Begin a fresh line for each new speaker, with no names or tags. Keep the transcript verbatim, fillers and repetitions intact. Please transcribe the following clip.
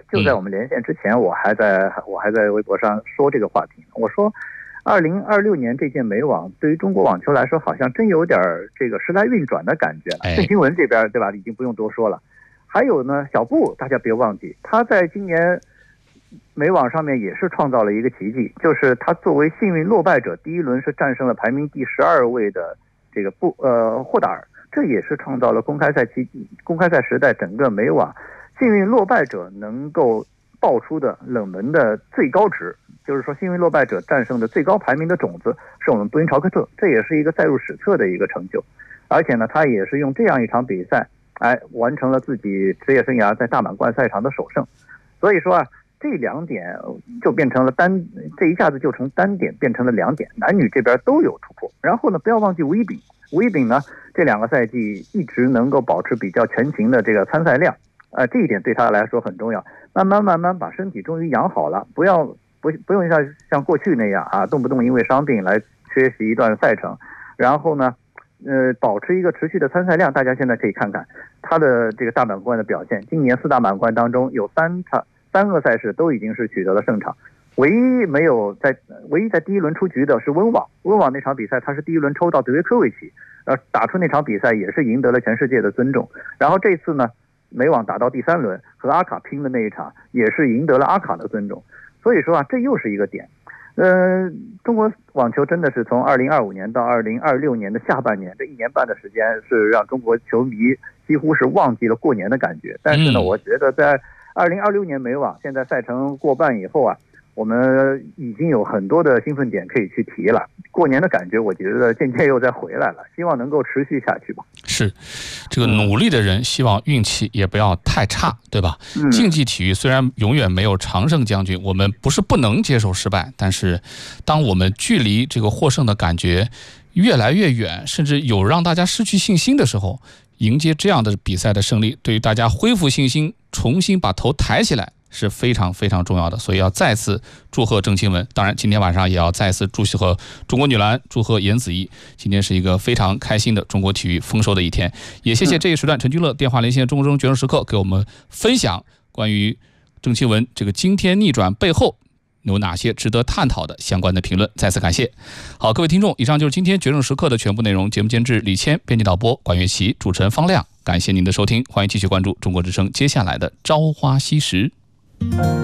就在我们连线之前，我还在我还在微博上说这个话题。我说，二零二六年这届美网对于中国网球来说，好像真有点这个时来运转的感觉了。
哎、
郑钦文这边对吧，已经不用多说了。还有呢，小布，大家别忘记，他在今年美网上面也是创造了一个奇迹，就是他作为幸运落败者，第一轮是战胜了排名第十二位的这个布呃霍达尔，这也是创造了公开赛期公开赛时代整个美网幸运落败者能够爆出的冷门的最高值，就是说幸运落败者战胜的最高排名的种子是我们布因朝克特，这也是一个载入史册的一个成就。而且呢，他也是用这样一场比赛，哎，完成了自己职业生涯在大满贯赛场的首胜。所以说啊，这两点就变成了单，这一下子就从单点变成了两点，男女这边都有突破。然后呢，不要忘记吴一丙，吴一丙呢这两个赛季一直能够保持比较全勤的这个参赛量，呃，这一点对他来说很重要。慢慢慢慢把身体终于养好了，不要不不用像像过去那样啊，动不动因为伤病来缺席一段赛程。然后呢，呃，保持一个持续的参赛量。大家现在可以看看他的这个大满贯的表现，今年四大满贯当中有三场三个赛事都已经是取得了胜场，唯一没有在唯一在第一轮出局的是温网。温网那场比赛他是第一轮抽到德约科维奇，呃，打出那场比赛也是赢得了全世界的尊重。然后这次呢，美网打到第三轮和阿卡拼的那一场也是赢得了阿卡的尊重。所以说啊，这又是一个点。呃，中国网球真的是从二零二五年到二零二六年的下半年，这一年半的时间是让中国球迷几乎是忘记了过年的感觉。但是呢，我觉得在二零二六年美网现在赛程过半以后啊，我们已经有很多的兴奋点可以去提了。过年的感觉我觉得渐渐又再回来了，希望能够持续下去吧。
是，这个努力的人希望运气也不要太差，对吧？
嗯、
竞技体育虽然永远没有常胜将军，我们不是不能接受失败，但是当我们距离这个获胜的感觉越来越远，甚至有让大家失去信心的时候，迎接这样的比赛的胜利，对于大家恢复信心，重新把头抬起来是非常非常重要的。所以要再次祝贺郑钦文，当然今天晚上也要再次祝贺中国女篮，祝贺颜子怡。今天是一个非常开心的中国体育丰收的一天，也谢谢这一时段陈君乐电话连线中国中决胜时刻给我们分享关于郑钦文这个惊天逆转背后有哪些值得探讨的相关的评论，再次感谢。好，各位听众，以上就是今天决胜时刻的全部内容。节目监制李谦，编辑导播管乐琪，主持人方亮。感谢您的收听，欢迎继续关注中国之声接下来的朝花夕拾。